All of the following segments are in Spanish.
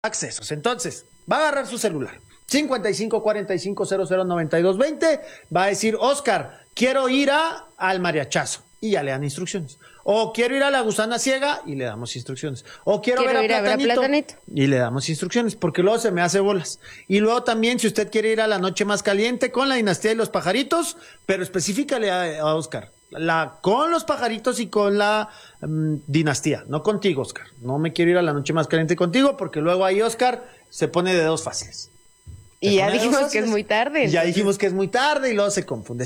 accesos. Entonces, va a agarrar su celular, 5545009220, va a decir, Oscar, quiero ir al mariachazo, y ya le dan instrucciones. O quiero ir a la gusana ciega, y le damos instrucciones. O quiero ver a Platanito, y le damos instrucciones, porque luego se me hace bolas. Y luego también, si usted quiere ir a la noche más caliente con la dinastía y los pajaritos, pero específicale a Oscar, con los pajaritos y con la dinastía, no contigo, Oscar. No me quiero ir a la noche más caliente contigo, porque luego ahí Oscar se pone de dedos fáciles. Y ya dijimos que es muy tarde. Ya dijimos que es muy tarde y luego se confunde.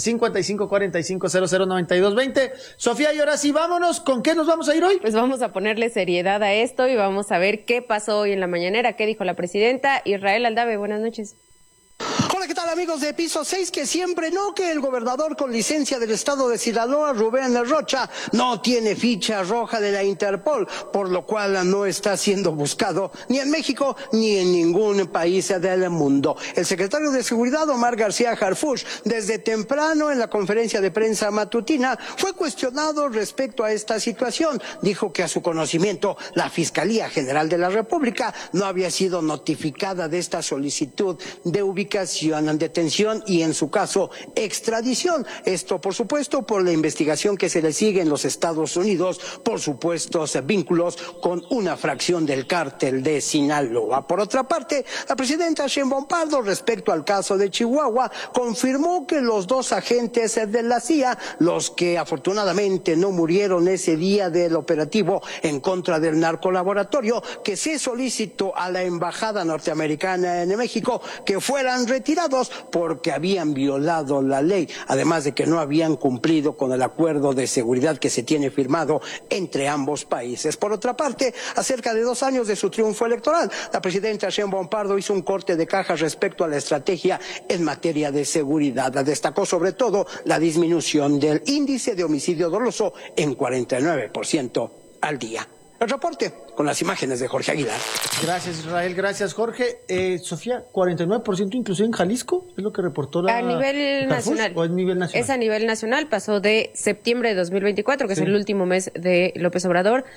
5545009220. Sofía, y ahora sí, vámonos. ¿Con qué nos vamos a ir hoy? Pues vamos a ponerle seriedad a esto y vamos a ver qué pasó hoy en la mañanera, qué dijo la presidenta. Israel Aldave, buenas noches. Hola, ¿qué tal, amigos de Piso 6? Que siempre no, que el gobernador con licencia del estado de Sinaloa, Rubén Rocha, no tiene ficha roja de la Interpol, por lo cual no está siendo buscado ni en México ni en ningún país del mundo. El secretario de Seguridad, Omar García Harfuch, desde temprano en la conferencia de prensa matutina, fue cuestionado respecto a esta situación. Dijo que a su conocimiento, la Fiscalía General de la República no había sido notificada de esta solicitud de ubicación, detención y, en su caso, extradición. Esto, por supuesto, por la investigación que se le sigue en los Estados Unidos por supuestos vínculos con una fracción del cártel de Sinaloa. Por otra parte, la presidenta Sheinbaum Pardo, respecto al caso de Chihuahua, confirmó que los dos agentes de la CIA, los que afortunadamente no murieron ese día del operativo en contra del narcolaboratorio, que se solicitó a la embajada norteamericana en México, que fueran retirados porque habían violado la ley, además de que no habían cumplido con el acuerdo de seguridad que se tiene firmado entre ambos países. Por otra parte, a cerca de 2 años de su triunfo electoral, la presidenta Sheinbaum Pardo hizo un corte de caja respecto a la estrategia en materia de seguridad. Destacó sobre todo la disminución del índice de homicidio doloso en 49% al día. El reporte con las imágenes de Jorge Aguilar. Gracias, Israel. Gracias, Jorge. Sofía, 49% inclusive en Jalisco, es lo que reportó la... A nivel nacional. ¿O es nivel nacional? Es a nivel nacional, pasó de septiembre de 2024, que es el último mes de López Obrador,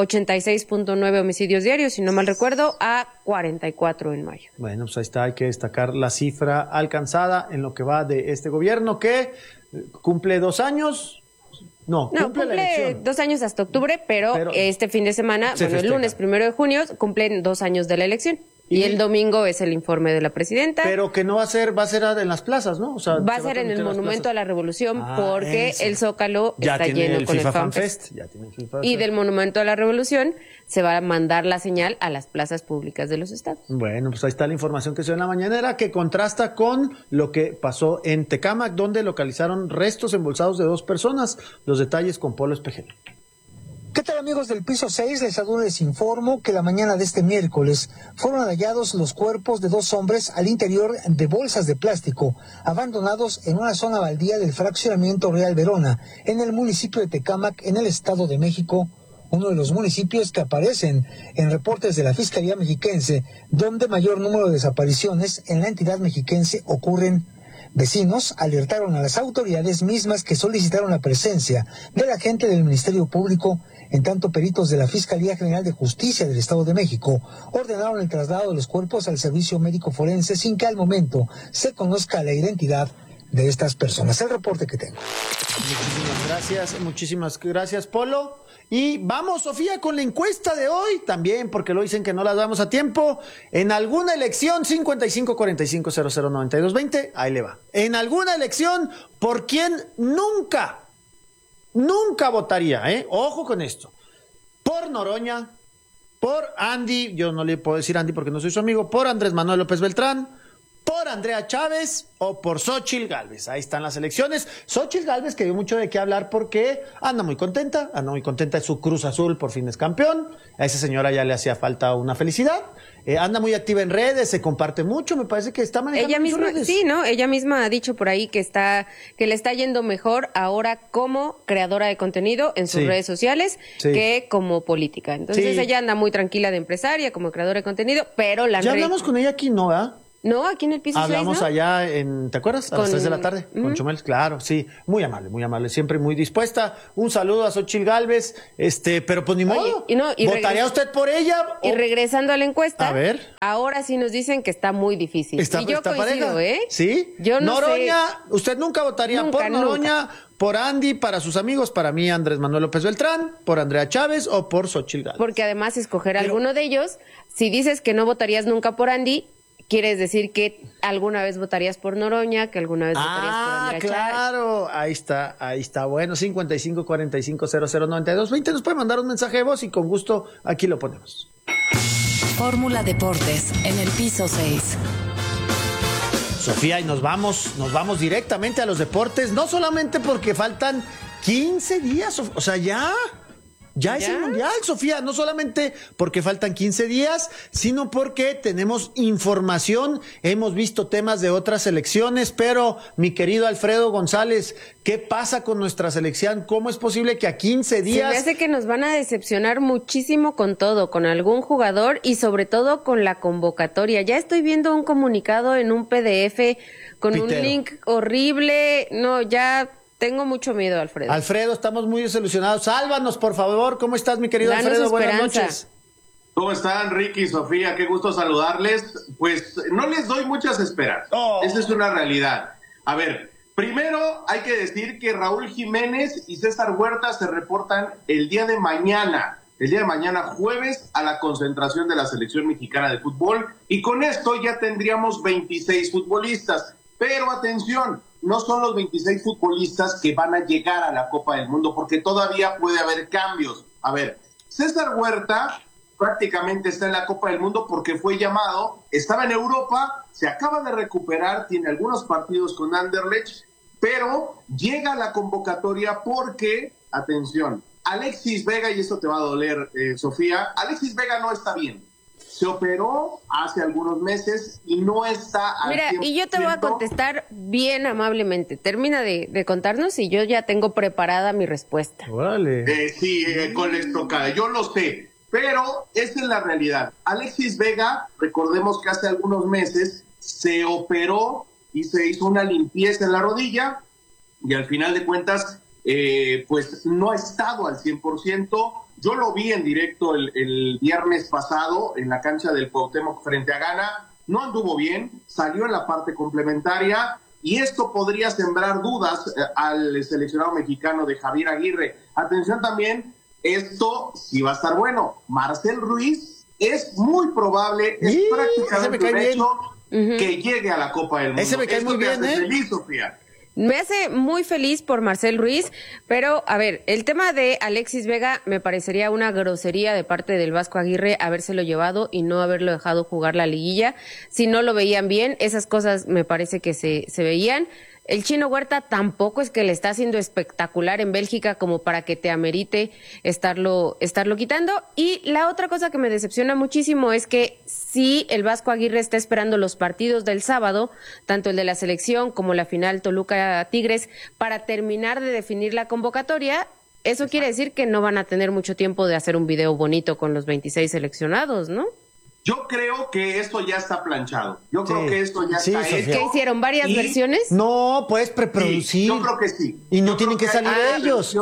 86.9 homicidios diarios, si no mal recuerdo, a 44 en mayo. Bueno, pues ahí está, hay que destacar la cifra alcanzada en lo que va de este gobierno, que cumple 2 años... No, cumple 2 años hasta octubre, pero este fin de semana, el lunes 1 de junio, cumplen 2 años de la elección. Y el domingo es el informe de la presidenta. Pero que no va a ser en las plazas, ¿no? O sea, va a ser en el Monumento a la Revolución, porque el Zócalo está lleno con el FanFest. Y del Monumento a la Revolución se va a mandar la señal a las plazas públicas de los estados. Bueno, pues ahí está la información que se dio en la mañanera, que contrasta con lo que pasó en Tecámac, donde localizaron restos embolsados de 2 personas. Los detalles con Polo Espejel. ¿Qué tal, amigos del Piso 6? Les informo que la mañana de este miércoles fueron hallados los cuerpos de 2 hombres al interior de bolsas de plástico, abandonados en una zona baldía del fraccionamiento Real Verona, en el municipio de Tecámac, en el Estado de México, uno de los municipios que aparecen en reportes de la Fiscalía Mexiquense, donde mayor número de desapariciones en la entidad mexiquense ocurren. Vecinos alertaron a las autoridades mismas, que solicitaron la presencia del agente del Ministerio Público, en tanto peritos de la Fiscalía General de Justicia del Estado de México ordenaron el traslado de los cuerpos al servicio médico forense sin que al momento se conozca la identidad de estas personas. El reporte que tengo. Muchísimas gracias, Polo. Y vamos, Sofía, con la encuesta de hoy también, porque lo dicen que no las damos a tiempo. En alguna elección, 5545009220, ahí le va. En alguna elección, ¿por quién nunca votaría? Ojo con esto. Por Noroña, por Andy, yo no le puedo decir Andy porque no soy su amigo, por Andrés Manuel López Beltrán, por Andrea Chávez o por Xóchitl Gálvez. Ahí están las elecciones. Xóchitl Gálvez, que dio mucho de qué hablar porque anda muy contenta de su Cruz Azul, por fin es campeón. A esa señora ya le hacía falta una felicidad. Anda muy activa en redes, se comparte mucho, me parece que está manejando ella misma, redes. Sí, ¿no? Ella misma ha dicho por ahí que le está yendo mejor ahora como creadora de contenido en sus redes sociales que como política. Entonces ella anda muy tranquila de empresaria, como creadora de contenido, pero ya hablamos con ella aquí, ¿no? No, aquí en el piso 6, Hablamos allá ¿te acuerdas? A las 3 de la tarde, con Chumel, claro, sí, muy amable, siempre muy dispuesta. Un saludo a Xochitl Gálvez, pero pues ni modo. ¿Votaría usted por ella? Y regresando a la encuesta, a ver, ahora sí nos dicen que está muy difícil. Y yo coincido, pareja. ¿Sí? Yo no Noroña, sé. ¿usted nunca votaría por Noroña, por Andy, para sus amigos, para mí Andrés Manuel López Beltrán, por Andrea Chávez o por Xochitl Gálvez? Porque además escoger alguno de ellos, si dices que no votarías nunca por Andy, quieres decir que alguna vez votarías por Noroña, que alguna vez votarías por Andrea Chávez. Claro, ahí está. Bueno, 5545009220. Nos puede mandar un mensaje de voz y con gusto aquí lo ponemos. Fórmula Deportes en el piso 6. Sofía, y nos vamos directamente a los deportes, no solamente porque faltan 15 días, o sea, ya es el Mundial, Sofía, no solamente porque faltan 15 días, sino porque tenemos información, hemos visto temas de otras selecciones, pero mi querido Alfredo González, ¿qué pasa con nuestra selección? ¿Cómo es posible que a 15 días? Se me hace que nos van a decepcionar muchísimo con todo, con algún jugador y sobre todo con la convocatoria. Ya estoy viendo un comunicado en un PDF con un link horrible, no, ya... Tengo mucho miedo, Alfredo. Alfredo, estamos muy desilusionados. Sálvanos, por favor. ¿Cómo estás, mi querido Alfredo? Buenas noches. ¿Cómo están, Ricky y Sofía? Qué gusto saludarles. Pues no les doy muchas esperanzas. Esa es una realidad. A ver, primero hay que decir que Raúl Jiménez y César Huerta se reportan el día de mañana jueves, a la concentración de la selección mexicana de fútbol. Y con esto ya tendríamos 26 futbolistas. Pero atención, no son los 26 futbolistas que van a llegar a la Copa del Mundo, porque todavía puede haber cambios. A ver, César Huerta prácticamente está en la Copa del Mundo porque fue llamado, estaba en Europa, se acaba de recuperar, tiene algunos partidos con Anderlecht, pero llega a la convocatoria porque, atención, Alexis Vega, y esto te va a doler, Sofía, Alexis Vega no está bien. Se operó hace algunos meses y no está al 100%. Mira, y yo te voy a contestar bien amablemente. Termina de contarnos y yo ya tengo preparada mi respuesta. Vale. Con la estocada, yo lo sé, pero esa es la realidad. Alexis Vega, recordemos que hace algunos meses se operó y se hizo una limpieza en la rodilla y al final de cuentas, pues no ha estado al 100%. Yo lo vi en directo el viernes pasado en la cancha del Cuauhtémoc frente a Ghana. No anduvo bien, salió en la parte complementaria y esto podría sembrar dudas al seleccionado mexicano de Javier Aguirre. Atención también, esto sí va a estar bueno. Marcel Ruiz es muy probable, es prácticamente un hecho que llegue a la Copa del Mundo. Ese me cae muy bien, feliz, Sofía. Me hace muy feliz por Marcel Ruiz, pero a ver, el tema de Alexis Vega me parecería una grosería de parte del Vasco Aguirre habérselo llevado y no haberlo dejado jugar la liguilla. Si no lo veían bien, esas cosas me parece que se veían. El Chino Huerta tampoco es que le está haciendo espectacular en Bélgica como para que te amerite estarlo quitando. Y la otra cosa que me decepciona muchísimo es que sí, el Vasco Aguirre está esperando los partidos del sábado, tanto el de la selección como la final Toluca-Tigres, para terminar de definir la convocatoria. Eso quiere decir que no van a tener mucho tiempo de hacer un video bonito con los 26 seleccionados, ¿no? Yo creo que esto ya está planchado. Yo creo que esto ya está hecho. ¿Qué hicieron? ¿Varias versiones? No, puedes preproducir. Sí, yo creo que sí. Y no tienen que salir ellos.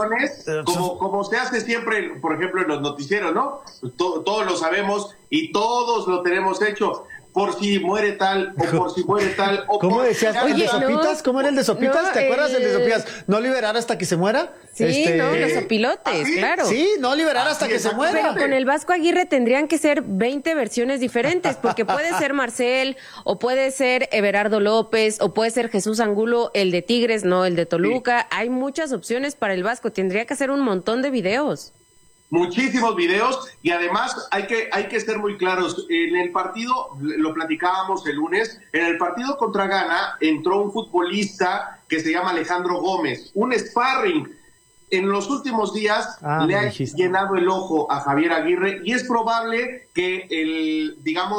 Como se hace siempre, por ejemplo, en los noticieros, ¿no? Todos lo sabemos y todos lo tenemos hecho. Por si muere tal, o por si muere tal, o ¿Cómo por decías? si... ¿El de Sopitas? ¿Cómo era el de Sopitas? ¿Te acuerdas el de Sopitas? ¿No liberar hasta que se muera? Sí, los opilotes, claro. Sí, no liberar hasta que se muera. Pero con el Vasco Aguirre tendrían que ser 20 versiones diferentes, porque puede ser Marcel, o puede ser Everardo López, o puede ser Jesús Angulo, el de Tigres, no el de Toluca. Sí. Hay muchas opciones para el Vasco, tendría que hacer un montón de videos. Muchísimos videos y además hay que ser muy claros. En el partido, lo platicábamos el lunes, en el partido contra Ghana entró un futbolista que se llama Alejandro Gómez, un sparring. En los últimos días le ha llenado el ojo a Javier Aguirre y es probable que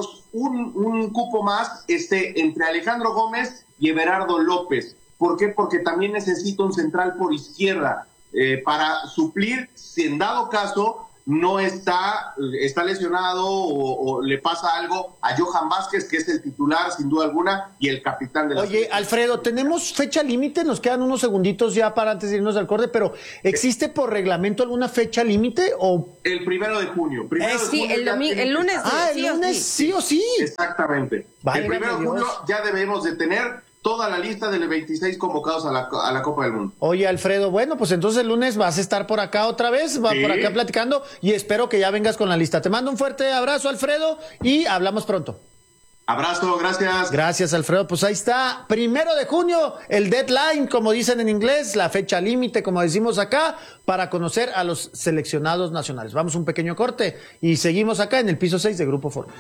un cupo más esté entre Alejandro Gómez y Everardo López. ¿Por qué? Porque también necesita un central por izquierda. Para suplir, si en dado caso no está lesionado o le pasa algo a Johan Vázquez, que es el titular sin duda alguna y el capitán de la selección. Alfredo, tenemos fecha límite, nos quedan unos segunditos ya para antes de irnos al corte, pero ¿existe por reglamento alguna fecha límite o...? El 1 de junio. El lunes. El lunes sí o sí. Exactamente. El 1 de junio ya debemos de tener toda la lista de los 26 convocados a la Copa del Mundo. Oye, Alfredo, bueno, pues entonces el lunes vas a estar por acá otra vez, por acá platicando, y espero que ya vengas con la lista. Te mando un fuerte abrazo, Alfredo, y hablamos pronto. Abrazo, gracias. Gracias, Alfredo. Pues ahí está, 1 de junio, el deadline, como dicen en inglés, la fecha límite, como decimos acá, para conocer a los seleccionados nacionales. Vamos a un pequeño corte y seguimos acá en el piso 6 de Grupo Fórmula.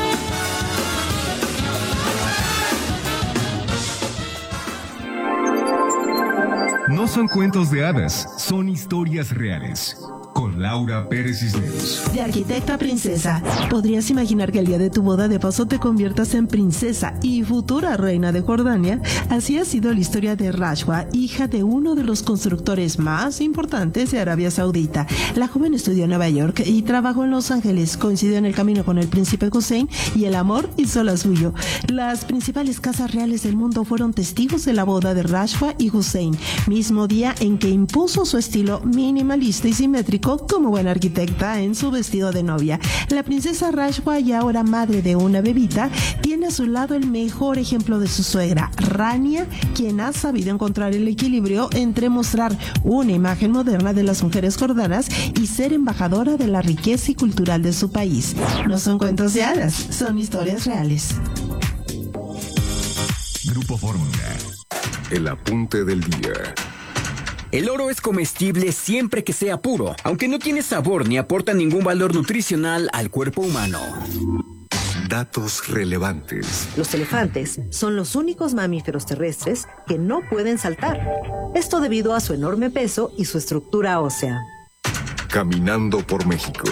No son cuentos de hadas, son historias reales. Con Laura Pérez Cisneros. De arquitecta a princesa, ¿podrías imaginar que el día de tu boda de paso te conviertas en princesa y futura reina de Jordania? Así ha sido la historia de Rashwa, hija de uno de los constructores más importantes de Arabia Saudita. La joven estudió en Nueva York y trabajó en Los Ángeles. Coincidió en el camino con el príncipe Hussein y el amor hizo la suyo. Las principales casas reales del mundo fueron testigos de la boda de Rashwa y Hussein, mismo día en que impuso su estilo minimalista y simétrico como buena arquitecta en su vestido de novia. La princesa Rashwa, y ahora madre de una bebita, tiene a su lado el mejor ejemplo de su suegra, Rania, quien ha sabido encontrar el equilibrio entre mostrar una imagen moderna de las mujeres jordanas y ser embajadora de la riqueza y cultural de su país. No son cuentos de hadas, son historias reales. Grupo Fórmula. El apunte del día. El oro es comestible siempre que sea puro, aunque no tiene sabor ni aporta ningún valor nutricional al cuerpo humano. Datos relevantes. Los elefantes son los únicos mamíferos terrestres que no pueden saltar. Esto debido a su enorme peso y su estructura ósea. Caminando por México.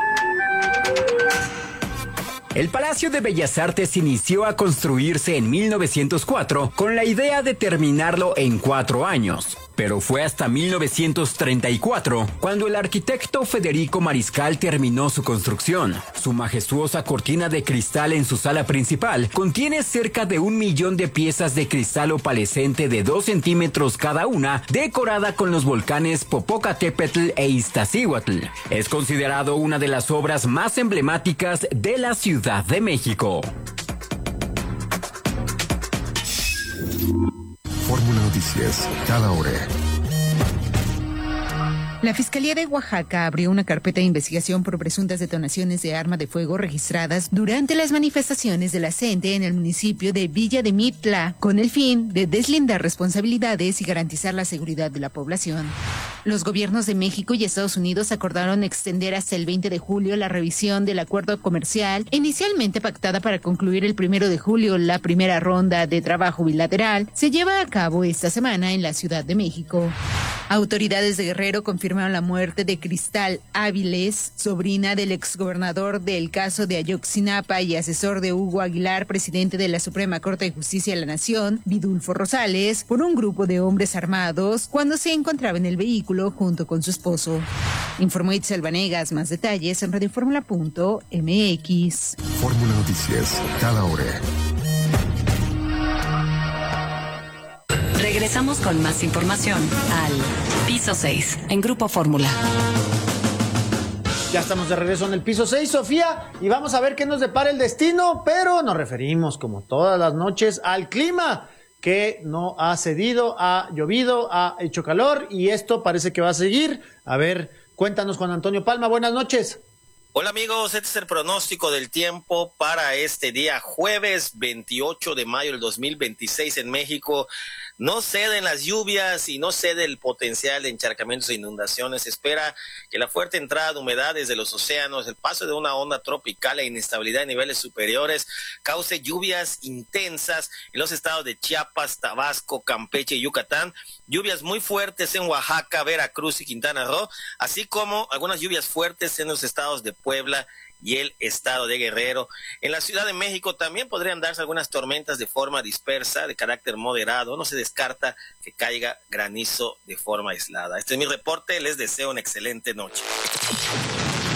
El Palacio de Bellas Artes inició a construirse en 1904 con la idea de terminarlo en 4 años. Pero fue hasta 1934 cuando el arquitecto Federico Mariscal terminó su construcción. Su majestuosa cortina de cristal en su sala principal contiene cerca de 1 millón de piezas de cristal opalescente de 2 centímetros cada una, decorada con los volcanes Popocatépetl e Iztaccíhuatl. Es considerado una de las obras más emblemáticas de la Ciudad de México. Fórmula Noticias, cada hora. La Fiscalía de Oaxaca abrió una carpeta de investigación por presuntas detonaciones de arma de fuego registradas durante las manifestaciones de la CENTE en el municipio de Villa de Mitla, con el fin de deslindar responsabilidades y garantizar la seguridad de la población. Los gobiernos de México y Estados Unidos acordaron extender hasta el 20 de julio la revisión del acuerdo comercial, inicialmente pactada para concluir el 1 de julio. La primera ronda de trabajo bilateral se lleva a cabo esta semana en la Ciudad de México. Autoridades de Guerrero confirmaron la muerte de Cristal Áviles, sobrina del exgobernador del caso de Ayotzinapa y asesor de Hugo Aguilar, presidente de la Suprema Corte de Justicia de la Nación, Vidulfo Rosales, por un grupo de hombres armados cuando se encontraba en el vehículo junto con su esposo. Informó Itzel Vanegas. Más detalles en radioformula.mx. Fórmula Noticias, cada hora. Regresamos con más información al Piso 6 en Grupo Fórmula. Ya estamos de regreso en el piso 6, Sofía, y vamos a ver qué nos depara el destino, pero nos referimos, como todas las noches, al clima, que no ha cedido, ha llovido, ha hecho calor, y esto parece que va a seguir. A ver, cuéntanos, Juan Antonio Palma, buenas noches. Hola amigos, este es el pronóstico del tiempo para este día jueves 28 de mayo del 2026 en México. No ceden las lluvias y no cede el potencial de encharcamientos e inundaciones. Se espera que la fuerte entrada de humedad desde los océanos, el paso de una onda tropical e inestabilidad de niveles superiores cause lluvias intensas en los estados de Chiapas, Tabasco, Campeche y Yucatán. Lluvias muy fuertes en Oaxaca, Veracruz y Quintana Roo, así como algunas lluvias fuertes en los estados de Puebla y el estado de Guerrero. En la Ciudad de México también podrían darse algunas tormentas de forma dispersa, de carácter moderado. No se descarta que caiga granizo de forma aislada. Este es mi reporte. Les deseo una excelente noche.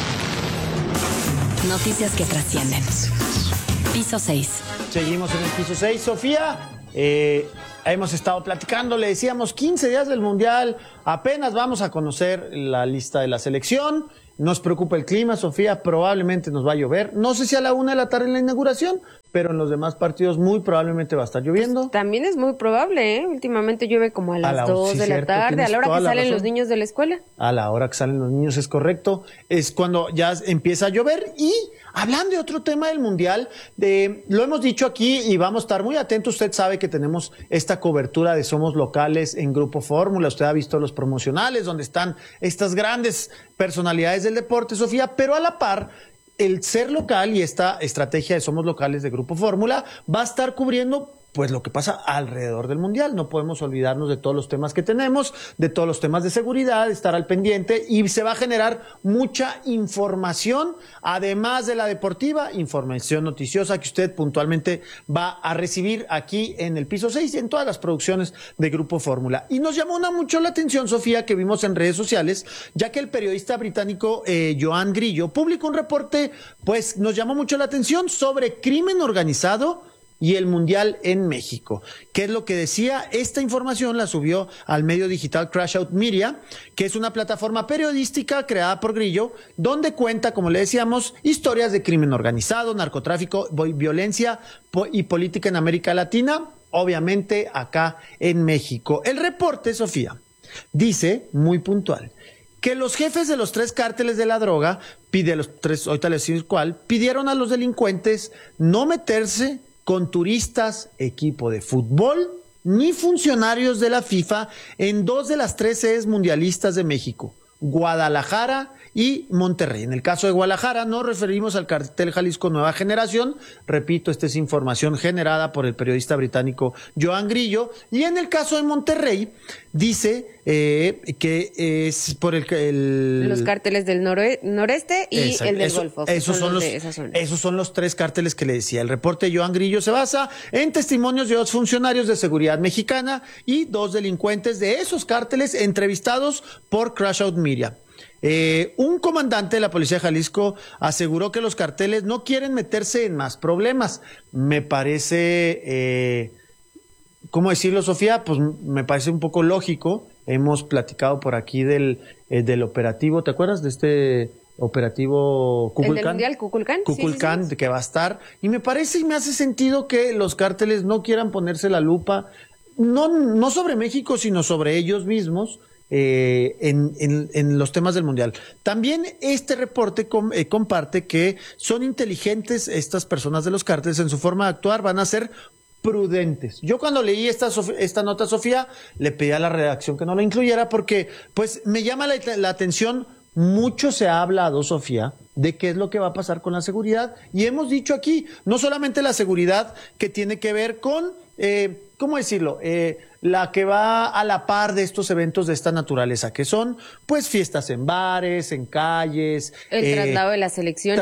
Noticias que trascienden. Piso 6. Seguimos en el piso 6, Sofía. Hemos estado platicando, le decíamos, 15 días del Mundial, apenas vamos a conocer la lista de la selección. Nos preocupa el clima, Sofía, probablemente nos va a llover. No sé si a la 1 de la tarde en la inauguración, pero en los demás partidos muy probablemente va a estar lloviendo. Pues también es muy probable, ¿eh? Últimamente llueve como a las 2 de la tarde, a la hora que salen los niños de la escuela. A la hora que salen los niños, es correcto. Es cuando ya empieza a llover. Y hablando de otro tema del Mundial, lo hemos dicho aquí y vamos a estar muy atentos. Usted sabe que tenemos esta cobertura de Somos Locales en Grupo Fórmula. Usted ha visto los promocionales donde están estas grandes personalidades del deporte, Sofía, pero a la par, el ser local y esta estrategia de Somos Locales de Grupo Fórmula va a estar cubriendo pues lo que pasa alrededor del Mundial. No podemos olvidarnos de todos los temas que tenemos, de todos los temas de seguridad, estar al pendiente, y se va a generar mucha información, además de la deportiva, información noticiosa que usted puntualmente va a recibir aquí en el piso 6 y en todas las producciones de Grupo Fórmula. Y nos llamó mucho la atención, Sofía, que vimos en redes sociales, ya que el periodista británico Joan Grillo publicó un reporte, pues nos llamó mucho la atención sobre crimen organizado y el Mundial en México. ¿Qué es lo que decía? Esta información la subió al medio digital Crash Out Media, que es una plataforma periodística creada por Grillo, donde cuenta, como le decíamos, historias de crimen organizado, narcotráfico, violencia y política en América Latina, obviamente acá en México. El reporte, Sofía, dice, muy puntual, que los jefes de los 3 cárteles de la droga, ahorita les decimos cuál, pidieron a los delincuentes no meterse con turistas, equipo de fútbol, ni funcionarios de la FIFA en 2 de las 3 sedes mundialistas de México, Guadalajara y Monterrey. En el caso de Guadalajara nos referimos al cartel Jalisco Nueva Generación. Repito, esta es información generada por el periodista británico Joan Grillo. Y en el caso de Monterrey dice que es por los cárteles del noreste y exacto, el del Golfo. Esos son los 3 cárteles que le decía. El reporte de Joan Grillo se basa en testimonios de 2 funcionarios de seguridad mexicana y 2 delincuentes de esos cárteles entrevistados por Crash Out Media. Un comandante de la Policía de Jalisco aseguró que los carteles no quieren meterse en más problemas. Me parece, ¿cómo decirlo, Sofía? Pues me parece un poco lógico. Hemos platicado por aquí del operativo, ¿te acuerdas de este operativo Kukulcán? ¿El del Mundial Kukulcán? Kukulcán, sí. Que va a estar. Y me parece y me hace sentido que los cárteles no quieran ponerse la lupa, no sobre México, sino sobre ellos mismos. En los temas del Mundial. También este reporte comparte que son inteligentes estas personas de los cárteles en su forma de actuar, van a ser prudentes. Yo cuando leí esta nota, Sofía, le pedí a la redacción que no la incluyera porque pues me llama la atención. Mucho se ha hablado, Sofía, de qué es lo que va a pasar con la seguridad, y hemos dicho aquí, no solamente la seguridad que tiene que ver con, ¿cómo decirlo?, la que va a la par de estos eventos de esta naturaleza, que son, pues, fiestas en bares, en calles. El traslado de las selecciones.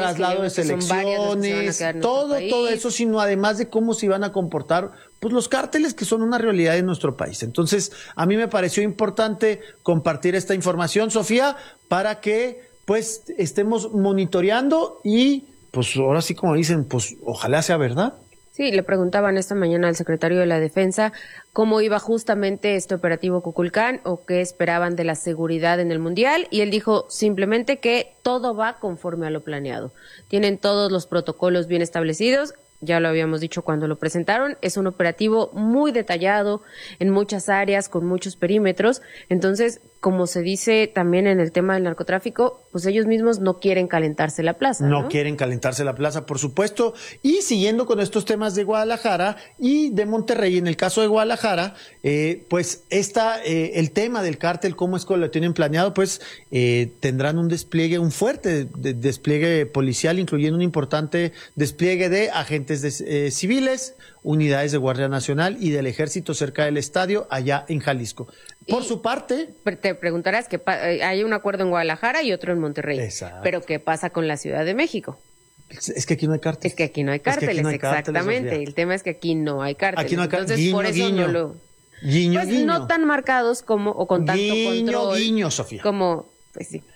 Todo eso, sino además de cómo se iban a comportar, pues, los cárteles que son una realidad en nuestro país. Entonces, a mí me pareció importante compartir esta información, Sofía, para que, pues, estemos monitoreando y, pues, ahora sí, como dicen, pues, ojalá sea verdad. Sí, le preguntaban esta mañana al secretario de la Defensa cómo iba justamente este operativo Kukulcán o qué esperaban de la seguridad en el Mundial, y él dijo simplemente que todo va conforme a lo planeado. Tienen todos los protocolos bien establecidos, ya lo habíamos dicho cuando lo presentaron, es un operativo muy detallado en muchas áreas, con muchos perímetros. Entonces, como se dice también en el tema del narcotráfico, pues ellos mismos no quieren calentarse la plaza. No quieren calentarse la plaza, por supuesto. Y siguiendo con estos temas de Guadalajara y de Monterrey, en el caso de Guadalajara, pues el tema del cártel, cómo es que lo tienen planeado, pues tendrán un fuerte despliegue policial, incluyendo un importante despliegue de agentes civiles, unidades de Guardia Nacional y del Ejército cerca del estadio allá en Jalisco. Por su parte... Te preguntarás que hay un acuerdo en Guadalajara y otro en Monterrey. Exacto. Pero ¿qué pasa con la Ciudad de México? Es que aquí no hay cárteles. Es que aquí no hay cárteles, exactamente. El tema es que aquí no hay cárteles. Aquí no hay cárteles. Entonces, por eso no lo... Guiño. No tan marcados como o con tanto control. Guiño, Sofía. Como, pues sí.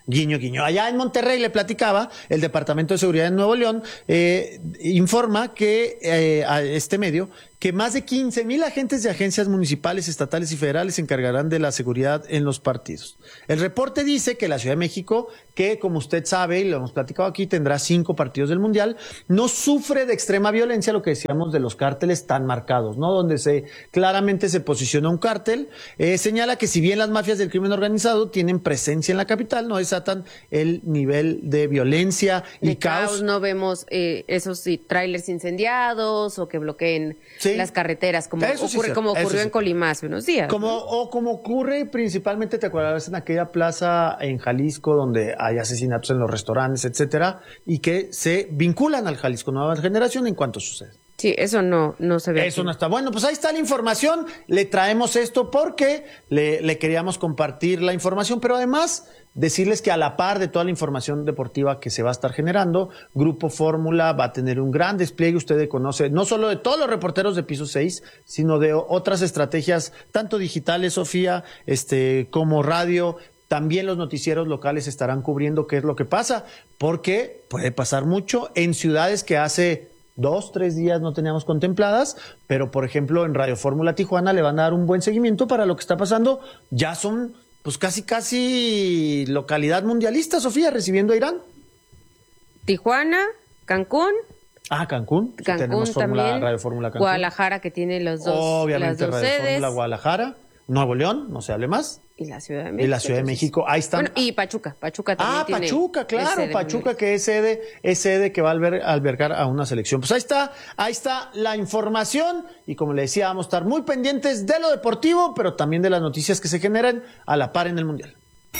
Guiño, guiño. Allá en Monterrey, le platicaba, el Departamento de Seguridad de Nuevo León informa que a este medio que más de 15,000 agentes de agencias municipales, estatales y federales se encargarán de la seguridad en los partidos. El reporte dice que la Ciudad de México, que como usted sabe, y lo hemos platicado aquí, tendrá 5 partidos del Mundial, no sufre de extrema violencia, lo que decíamos de los cárteles tan marcados, ¿no? Donde claramente se posiciona un cártel. Señala que si bien las mafias del crimen organizado tienen presencia en la capital, no desatan el nivel de violencia y caos. No vemos esos tráilers incendiados o que bloqueen las carreteras, como ocurrió en Colima hace unos días. Como ocurre principalmente, ¿te acuerdas en aquella plaza en Jalisco donde hay asesinatos en los restaurantes, etcétera, y que se vinculan al Jalisco Nueva Generación en cuanto sucede? Sí, eso no se ve. Eso aquí no está. Bueno, pues ahí está la información. Le traemos esto porque le queríamos compartir la información, pero además decirles que a la par de toda la información deportiva que se va a estar generando, Grupo Fórmula va a tener un gran despliegue. Usted conoce no solo de todos los reporteros de Piso 6, sino de otras estrategias, tanto digitales, Sofía, como radio. También los noticieros locales estarán cubriendo qué es lo que pasa, porque puede pasar mucho en ciudades que hace 2-3 días no teníamos contempladas, pero por ejemplo en Radio Fórmula Tijuana le van a dar un buen seguimiento para lo que está pasando. Ya son pues casi localidad mundialista, Sofía, recibiendo a Irán. Tijuana, Cancún. Cancún. Tenemos también, Radio Fórmula Cancún. Guadalajara, que tiene obviamente las dos Radio sedes. Fórmula Guadalajara, Nuevo León, no se hable más. Y la Ciudad de México. Ahí están. Bueno, y Pachuca también tiene. Pachuca, claro, Pachuca que es sede que va a albergar a una selección. Pues ahí está la información, y como le decía, vamos a estar muy pendientes de lo deportivo, pero también de las noticias que se generan a la par en el Mundial.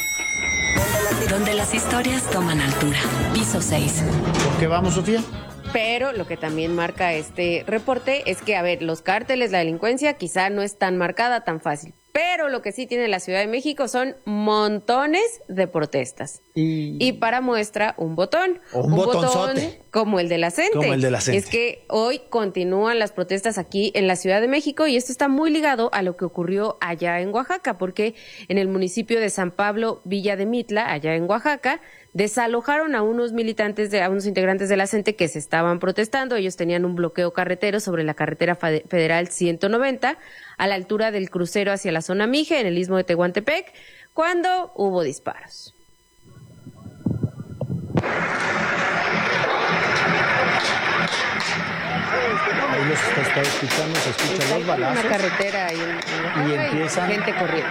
Donde las historias toman altura. Piso 6. ¿Por qué vamos, Sofía? Pero lo que también marca este reporte es que, los cárteles, la delincuencia quizá no es tan marcada, tan fácil. Pero lo que sí tiene la Ciudad de México son montones de protestas. Y para muestra, un botón. Un botonzote. Como el de la CENTE. Como el de la CENTE. Es que hoy continúan las protestas aquí en la Ciudad de México, y esto está muy ligado a lo que ocurrió allá en Oaxaca, porque en el municipio de San Pablo, Villa de Mitla, allá en Oaxaca, desalojaron a unos integrantes de la CENTE que se estaban protestando. Ellos tenían un bloqueo carretero sobre la carretera federal 190 a la altura del crucero hacia la zona Mije, en el istmo de Tehuantepec, cuando hubo disparos. Ahí los está escuchando, se escuchan los balazos. Una carretera y empiezan gente corriendo.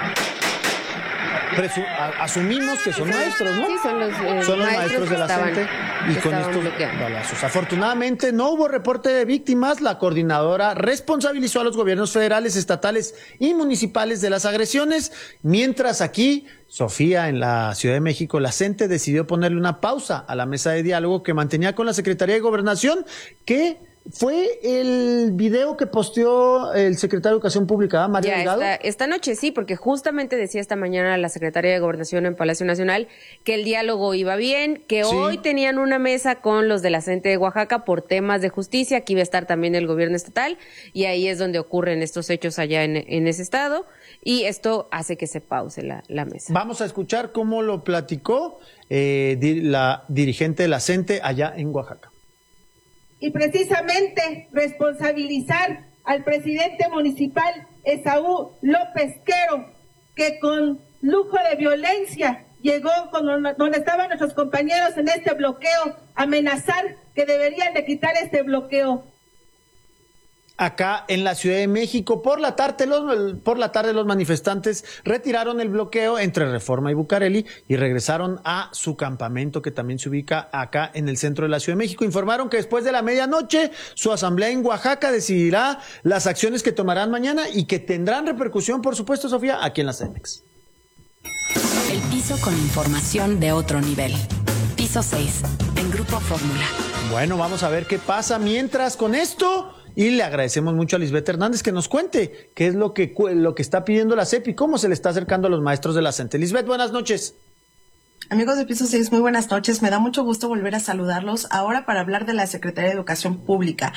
Asumimos que son maestros, ¿no? Sí, son los maestros de la CENTE, y con estos balazos. Afortunadamente no hubo reporte de víctimas. La coordinadora responsabilizó a los gobiernos federales, estatales y municipales de las agresiones, mientras aquí, Sofía, en la Ciudad de México, la CENTE decidió ponerle una pausa a la mesa de diálogo que mantenía con la Secretaría de Gobernación, que fue el video que posteó el secretario de Educación Pública, María Delgado. Esta noche sí, porque justamente decía esta mañana la Secretaría de Gobernación en Palacio Nacional que el diálogo iba bien, que hoy tenían una mesa con los de la CENTE de Oaxaca por temas de justicia, que iba a estar también el gobierno estatal, y ahí es donde ocurren estos hechos allá en ese estado, y esto hace que se pause la mesa. Vamos a escuchar cómo lo platicó la dirigente de la CENTE allá en Oaxaca. Y precisamente responsabilizar al presidente municipal Esaú López Quero, que con lujo de violencia llegó donde estaban nuestros compañeros en este bloqueo, amenazar que deberían de quitar este bloqueo. Acá en la Ciudad de México, por la tarde los manifestantes retiraron el bloqueo entre Reforma y Bucareli y regresaron a su campamento, que también se ubica acá en el centro de la Ciudad de México. Informaron que después de la medianoche su asamblea en Oaxaca decidirá las acciones que tomarán mañana y que tendrán repercusión, por supuesto, Sofía, aquí en la CEMEX. El piso con información de otro nivel. Piso 6, en Grupo Fórmula. Bueno, vamos a ver qué pasa mientras con esto. Y le agradecemos mucho a Lisbeth Hernández que nos cuente qué es lo que está pidiendo la SEP y cómo se le está acercando a los maestros de la CENTE. Lisbeth, buenas noches. Amigos de Piso 6, muy buenas noches. Me da mucho gusto volver a saludarlos ahora para hablar de la Secretaría de Educación Pública.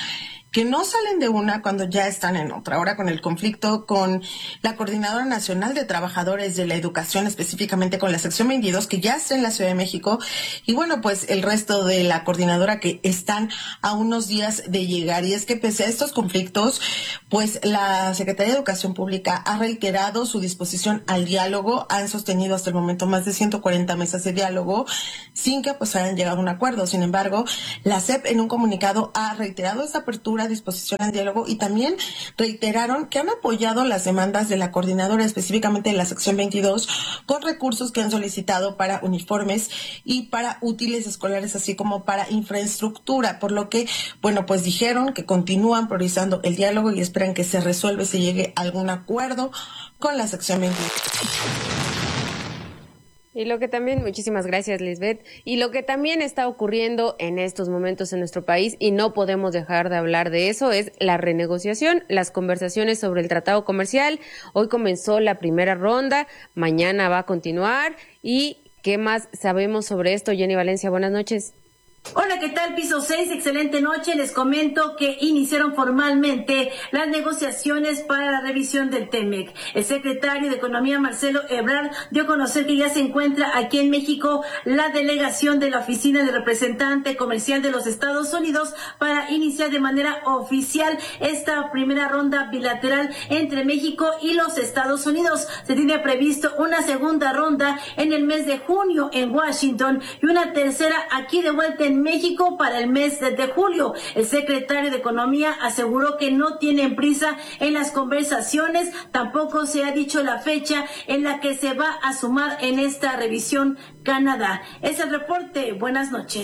que no salen de una cuando ya están en otra. Ahora con el conflicto con la Coordinadora Nacional de Trabajadores de la Educación, específicamente con la sección 22, que ya está en la Ciudad de México, y bueno, pues el resto de la coordinadora que están a unos días de llegar. Y es que pese a estos conflictos, pues la Secretaría de Educación Pública ha reiterado su disposición al diálogo. Han sostenido hasta el momento más de 140 mesas de diálogo sin que pues hayan llegado a un acuerdo. Sin embargo, la SEP en un comunicado ha reiterado esta apertura, disposición al diálogo, y también reiteraron que han apoyado las demandas de la coordinadora, específicamente de la sección 22, con recursos que han solicitado para uniformes y para útiles escolares, así como para infraestructura, por lo que, bueno, pues dijeron que continúan priorizando el diálogo y esperan que se resuelva y se llegue a algún acuerdo con la sección 22. Y lo que también, muchísimas gracias, Lisbeth, y lo que también está ocurriendo en estos momentos en nuestro país, y no podemos dejar de hablar de eso, es la renegociación, las conversaciones sobre el tratado comercial. Hoy comenzó la primera ronda, mañana va a continuar. ¿Y qué más sabemos sobre esto? Jenny Valencia, buenas noches. Hola, ¿qué tal? Piso 6, excelente noche. Les comento que iniciaron formalmente las negociaciones para la revisión del TEMEC. El secretario de Economía, Marcelo Ebrard, dio a conocer que ya se encuentra aquí en México la delegación de la Oficina del Representante Comercial de los Estados Unidos para iniciar de manera oficial esta primera ronda bilateral entre México y los Estados Unidos. Se tiene previsto una segunda ronda en el mes de junio en Washington y una tercera aquí de vuelta en México para el mes de julio. El secretario de Economía aseguró que no tienen prisa en las conversaciones, tampoco se ha dicho la fecha en la que se va a sumar en esta revisión Canadá. Es el reporte. Buenas noches.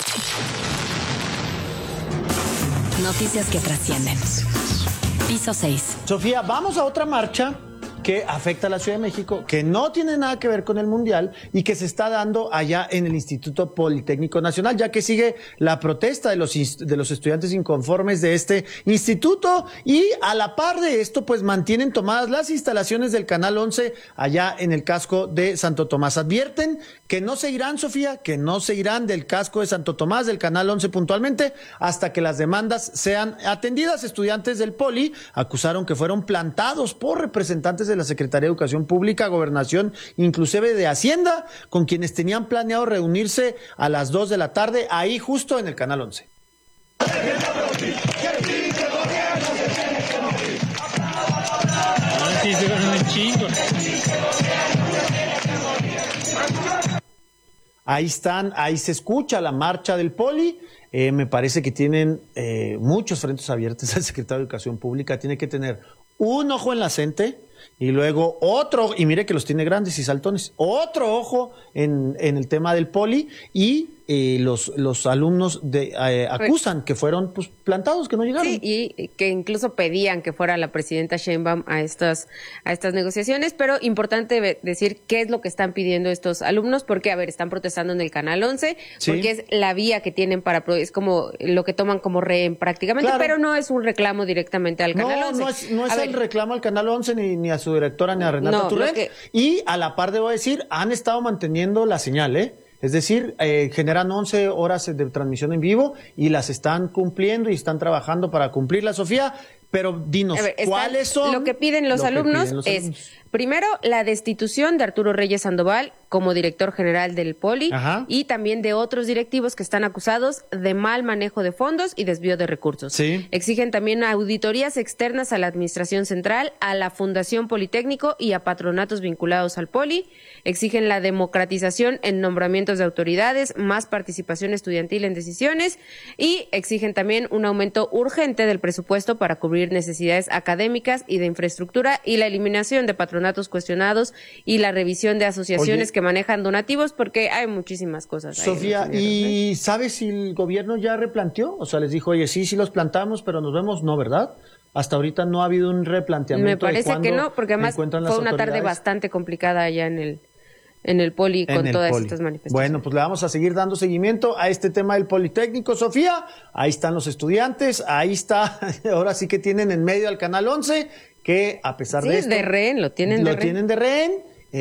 Noticias que trascienden. Piso 6. Sofía, vamos a otra marcha que afecta a la Ciudad de México, que no tiene nada que ver con el Mundial y que se está dando allá en el Instituto Politécnico Nacional, ya que sigue la protesta de los estudiantes inconformes de este instituto, y a la par de esto, pues mantienen tomadas las instalaciones del Canal 11 allá en el casco de Santo Tomás. Advierten que no se irán, Sofía, que no se irán del casco de Santo Tomás, del Canal 11 puntualmente, hasta que las demandas sean atendidas. Estudiantes del Poli acusaron que fueron plantados por representantes de la Secretaría de Educación Pública, Gobernación, inclusive de Hacienda, con quienes tenían planeado reunirse a las 2 de la tarde, ahí justo en el Canal 11. Ahí están, ahí se escucha la marcha del Poli. Me parece que tienen muchos frentes abiertos. El secretario de Educación Pública tiene que tener un ojo en la CENTE y luego otro, y mire que los tiene grandes y saltones, otro ojo en el tema del Poli, y los alumnos acusan que fueron pues plantados, que no llegaron. Sí, y que incluso pedían que fuera la presidenta Sheinbaum a estas negociaciones, pero importante decir qué es lo que están pidiendo estos alumnos, porque, a ver, están protestando en el Canal 11, sí, porque es la vía que tienen es como lo que toman como rehén prácticamente, claro, pero no es un reclamo directamente al Canal 11. No es el reclamo al Canal 11, ni a su directora, ni a Renata Turret, y a la par, debo decir, han estado manteniendo la señal, Es decir, generan 11 horas de transmisión en vivo y las están cumpliendo y están trabajando para cumplirla, Sofía. Pero dinos, ¿cuáles son? Lo que piden los alumnos es, primero, la destitución de Arturo Reyes Sandoval como director general del Poli, ajá, y también de otros directivos que están acusados de mal manejo de fondos y desvío de recursos. Sí. Exigen también auditorías externas a la Administración Central, a la Fundación Politécnico y a patronatos vinculados al Poli. Exigen la democratización en nombramientos de autoridades, más participación estudiantil en decisiones, y exigen también un aumento urgente del presupuesto para cubrir necesidades académicas y de infraestructura, y la eliminación de patronatos cuestionados y la revisión de asociaciones que manejan donativos, porque hay muchísimas cosas. Sofía, ¿y sabes si el gobierno ya replanteó? O sea, les dijo, oye, sí los plantamos, pero nos vemos, ¿no, verdad? Hasta ahorita no ha habido un replanteamiento. Me parece que no, porque además fue una tarde bastante complicada allá en el Poli con todas estas manifestaciones. Bueno, pues le vamos a seguir dando seguimiento a este tema del Politécnico, Sofía. Ahí están los estudiantes, ahí está, ahora sí que tienen en medio al Canal 11, que a pesar de esto... de rehén, lo tienen de rehén,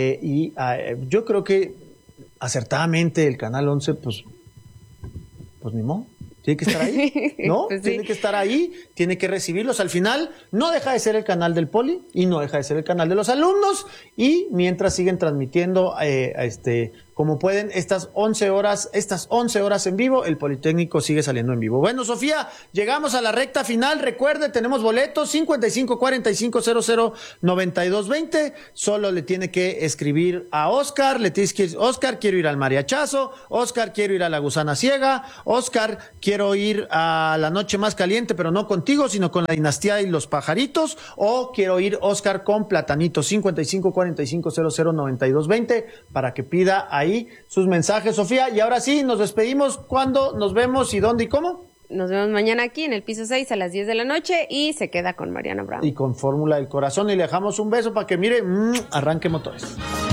y yo creo que acertadamente el Canal 11, pues ni modo. Tiene que estar ahí, ¿no? Pues sí. Tiene que estar ahí, tiene que recibirlos. Al final, no deja de ser el canal del Poli y no deja de ser el canal de los alumnos. Y mientras siguen transmitiendo, como pueden, estas 11 horas en vivo, el Politécnico sigue saliendo en vivo. Bueno, Sofía, llegamos a la recta final. Recuerde, tenemos boletos 5545009220. Solo le tiene que escribir a Oscar. Le tienes que decir: Oscar, quiero ir al mariachazo. Oscar, quiero ir a la gusana ciega. Oscar, quiero ir a la noche más caliente, pero no contigo, sino con la dinastía y los pajaritos. O quiero ir, Oscar, con Platanito. 5545009220 para que pida ahí sus mensajes, Sofía. Y ahora sí, nos despedimos. ¿Cuándo nos vemos y dónde y cómo? Nos vemos mañana aquí en el piso 6 a las 10 de la noche y se queda con Mariana Brown. Y con Fórmula del Corazón, y le dejamos un beso para que mire, arranque motores.